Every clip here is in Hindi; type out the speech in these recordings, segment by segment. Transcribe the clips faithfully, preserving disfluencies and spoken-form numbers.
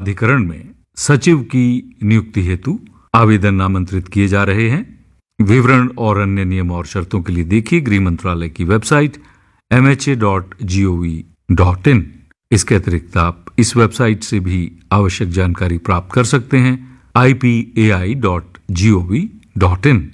प्राधिकरण में सचिव की नियुक्ति हेतु आवेदन आमंत्रित किए जा रहे हैं। विवरण और अन्य नियम और शर्तों के लिए देखिए गृह मंत्रालय की website M H A dot G O V dot in. इसके अतिरिक्त आप इस वेबसाइट से भी आवश्यक जानकारी प्राप्त कर सकते हैं I P A I dot G O V dot in.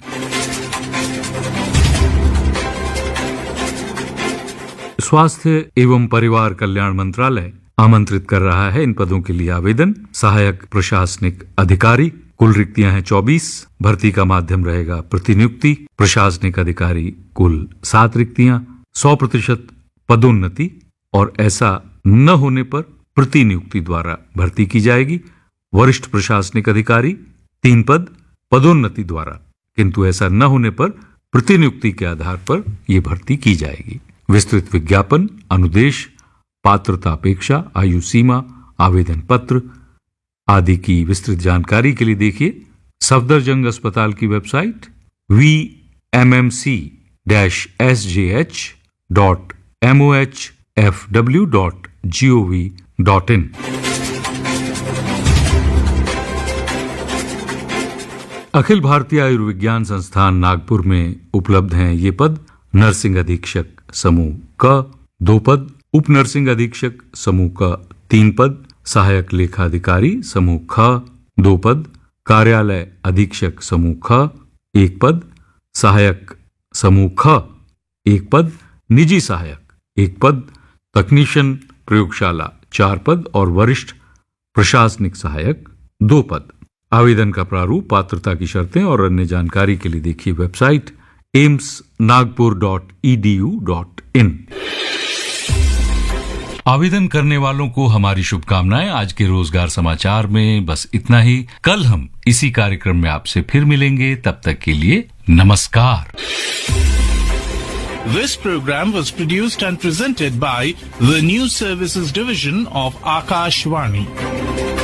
स्वास्थ्य एवं परिवार कल्याण मंत्रालय आमंत्रित कर रहा है इन पदों के लिए आवेदन। सहायक प्रशासनिक अधिकारी, कुल रिक्तियां हैं चौबीस। भर्ती का माध्यम रहेगा प्रतिनियुक्ति। प्रशासनिक अधिकारी कुल सात रिक्तियां, सौ प्रतिशत पदोन्नति और ऐसा न होने पर प्रतिनियुक्ति द्वारा भर्ती की जाएगी। वरिष्ठ प्रशासनिक अधिकारी तीन पद पदोन्नति द्वारा, किंतु ऐसा न होने पर प्रतिनियुक्ति के आधार पर यह भर्ती की जाएगी। विस्तृत विज्ञापन, अनुदेश, पात्रता अपेक्षा, आयु सीमा, आवेदन पत्र आदि की विस्तृत जानकारी के लिए देखिए सफदरजंग अस्पताल की website V M M C dash S J H dot M O H F W dot G O V dot in. Akhil Bharatiya Ayurvigyan संस्थान नागपुर में उपलब्ध हैं ये पद। नर्सिंग अधीक्षक समूह क दो पद, उप नर्सिंग अधीक्षक समूह क तीन पद, सहायक लेखाधिकारी समूह ख दो पद, कार्यालय अधीक्षक समूह ख एक पद, सहायक समूह ख एक पद, निजी सहायक एक पद, तकनीशियन प्रयोगशाला चार पद और वरिष्ठ प्रशासनिक सहायक दो पद। आवेदन का प्रारूप, पात्रता की शर्तें और अन्य जानकारी के लिए देखिए website AIIMS Nagpur dot E D U dot in. आवेदन करने वालों को हमारी शुभकामनाएं। आज के रोजगार समाचार में बस इतना ही। कल हम इसी कार्यक्रम में आपसे फिर मिलेंगे, तब तक के लिए नमस्कार। This program was produced and presented by the News Services Division of Akashvani.